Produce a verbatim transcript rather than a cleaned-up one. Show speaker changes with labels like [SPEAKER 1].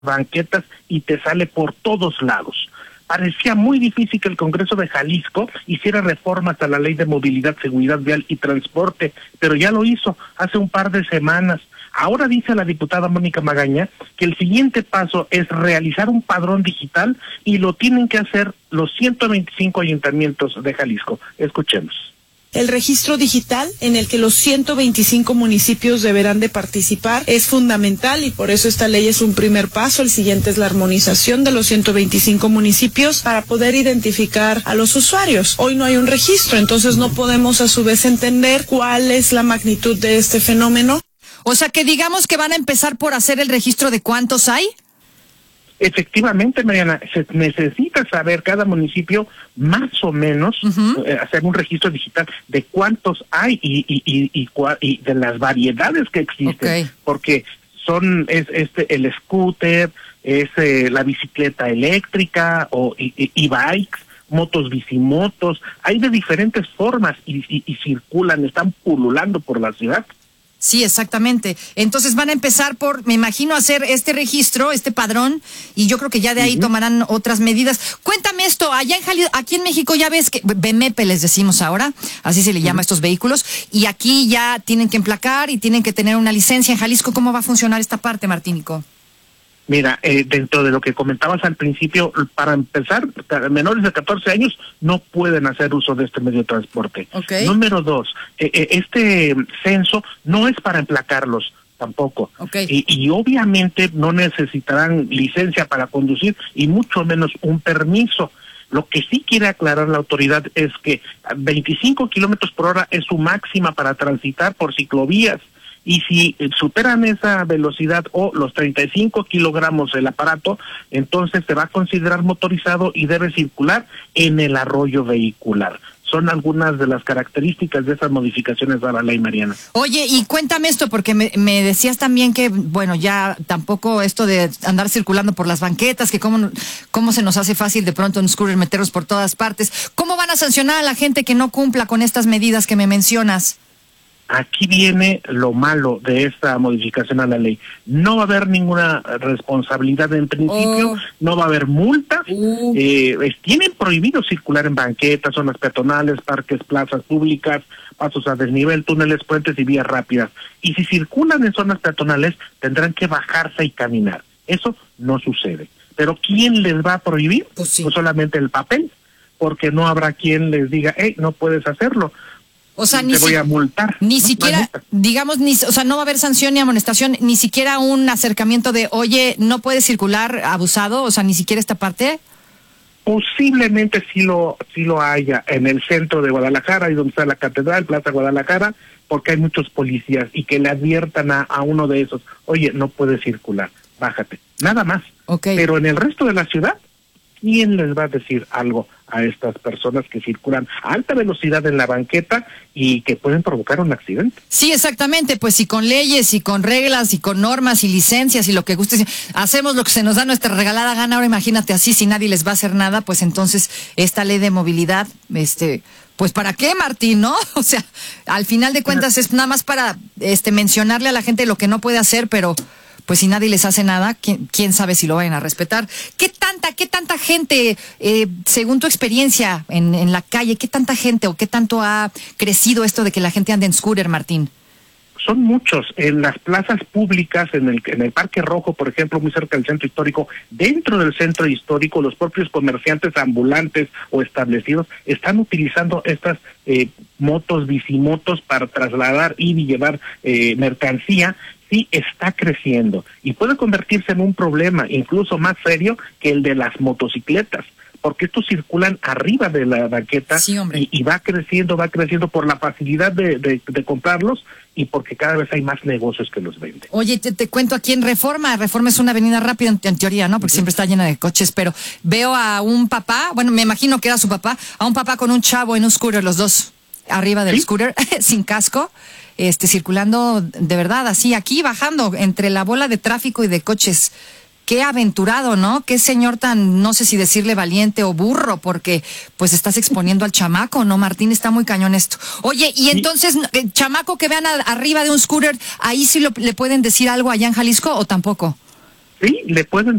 [SPEAKER 1] banquetas y te sale por todos lados. Parecía muy difícil que el Congreso de Jalisco hiciera reformas a la Ley de Movilidad, Seguridad Vial y Transporte, pero ya lo hizo hace un par de semanas. Ahora dice la diputada Mónica Magaña que el siguiente paso es realizar un padrón digital y lo tienen que hacer los ciento veinticinco ayuntamientos de Jalisco. Escuchemos.
[SPEAKER 2] El registro digital en el que los ciento veinticinco municipios deberán de participar es fundamental y por eso esta ley es un primer paso. El siguiente es la armonización de los ciento veinticinco municipios para poder identificar a los usuarios. Hoy no hay un registro, entonces no podemos a su vez entender cuál es la magnitud de este fenómeno.
[SPEAKER 3] O sea que digamos que van a empezar por hacer el registro de cuántos hay.
[SPEAKER 1] Efectivamente, Mariana, se necesita saber cada municipio más o menos, uh-huh. eh, hacer un registro digital de cuántos hay y y y, y, y de las variedades que existen, okay. Porque son es este el scooter, es eh, la bicicleta eléctrica o e-bikes, motos bicimotos, hay de diferentes formas y, y, y circulan, están pululando por la ciudad.
[SPEAKER 3] Sí, exactamente. Entonces van a empezar por, me imagino, hacer este registro, este padrón, y yo creo que ya de ahí uh-huh. tomarán otras medidas. Cuéntame esto, allá en Jalisco, aquí en México ya ves que B M P les decimos ahora, así se le llama uh-huh. a estos vehículos, y aquí ya tienen que emplacar y tienen que tener una licencia. En Jalisco, ¿cómo va a funcionar esta parte, Martínico?
[SPEAKER 1] Mira, eh, dentro de lo que comentabas al principio, para empezar, menores de catorce años no pueden hacer uso de este medio de transporte.
[SPEAKER 3] Okay.
[SPEAKER 1] Número dos, eh, eh, este censo no es para emplacarlos tampoco.
[SPEAKER 3] Okay.
[SPEAKER 1] Y, y obviamente no necesitarán licencia para conducir y mucho menos un permiso. Lo que sí quiere aclarar la autoridad es que veinticinco kilómetros por hora es su máxima para transitar por ciclovías. Y si superan esa velocidad o los treinta y cinco kilogramos del aparato, entonces se va a considerar motorizado y debe circular en el arroyo vehicular. Son algunas de las características de esas modificaciones a la ley, Mariana.
[SPEAKER 3] Oye, y cuéntame esto, porque me, me decías también que, bueno, ya tampoco esto de andar circulando por las banquetas, que cómo, cómo se nos hace fácil de pronto en scooter meterlos por todas partes. ¿Cómo van a sancionar a la gente que no cumpla con estas medidas que me mencionas?
[SPEAKER 1] Aquí viene lo malo de esta modificación a la ley. No va a haber ninguna responsabilidad en principio, oh. no va a haber multas, uh. eh, tienen prohibido circular en banquetas, zonas peatonales, parques, plazas públicas, pasos a desnivel, túneles, puentes y vías rápidas. Y si circulan en zonas peatonales, tendrán que bajarse y caminar. Eso no sucede. Pero ¿quién les va a prohibir?
[SPEAKER 3] Pues, sí.
[SPEAKER 1] Pues solamente el papel, porque no habrá quien les diga, hey, no puedes hacerlo.
[SPEAKER 3] O sea, ni
[SPEAKER 1] te voy
[SPEAKER 3] si,
[SPEAKER 1] a multar.
[SPEAKER 3] Ni
[SPEAKER 1] ¿no?
[SPEAKER 3] siquiera, digamos, ni, o sea, no va a haber sanción ni amonestación, ni siquiera un acercamiento de, oye, no puedes circular abusado, o sea, ni siquiera esta parte.
[SPEAKER 1] Posiblemente sí lo sí lo haya en el centro de Guadalajara, y donde está la catedral, Plaza Guadalajara, porque hay muchos policías y que le adviertan a, a uno de esos, oye, no puedes circular, bájate, nada más.
[SPEAKER 3] Okay.
[SPEAKER 1] Pero en el resto de la ciudad, ¿quién les va a decir algo a estas personas que circulan a alta velocidad en la banqueta y que pueden provocar un accidente?
[SPEAKER 3] Sí, exactamente, pues si con leyes y con reglas y con normas y licencias y lo que guste, hacemos lo que se nos da nuestra regalada gana, ahora imagínate así, si nadie les va a hacer nada, pues entonces esta ley de movilidad, este, pues ¿para qué, Martín, no? O sea, al final de cuentas es nada más para este mencionarle a la gente lo que no puede hacer, pero pues si nadie les hace nada, ¿quién, quién sabe si lo vayan a respetar? ¿Qué tanta, qué tanta gente, eh, según tu experiencia en, en la calle, qué tanta gente o qué tanto ha crecido esto de que la gente ande en scooter, Martín?
[SPEAKER 1] Son muchos. En las plazas públicas, en el en el Parque Rojo, por ejemplo, muy cerca del centro histórico, dentro del centro histórico, los propios comerciantes ambulantes o establecidos están utilizando estas eh, motos, bicimotos para trasladar y llevar eh, mercancía. Sí está creciendo y puede convertirse en un problema incluso más serio que el de las motocicletas, porque estos circulan arriba de la banqueta.
[SPEAKER 3] Sí,
[SPEAKER 1] y, y va creciendo, va creciendo por la facilidad de, de, de comprarlos y porque cada vez hay más negocios que los venden.
[SPEAKER 3] Oye, te, te cuento aquí en Reforma, Reforma es una avenida rápida en, en teoría, ¿no? Porque uh-huh. siempre está llena de coches, pero veo a un papá, bueno, me imagino que era su papá, a un papá con un chavo en un scooter, los dos arriba del ¿Sí? scooter, sin casco. Este, circulando de verdad, así, aquí bajando entre la bola de tráfico y de coches. Qué aventurado, ¿no? Qué señor tan, no sé si decirle valiente o burro, porque pues estás exponiendo al chamaco, ¿no, Martín? Está muy cañón esto. Oye, y entonces, el chamaco que vean a, arriba de un scooter, ¿ahí sí lo, le pueden decir algo allá en Jalisco o tampoco?
[SPEAKER 1] Sí, le pueden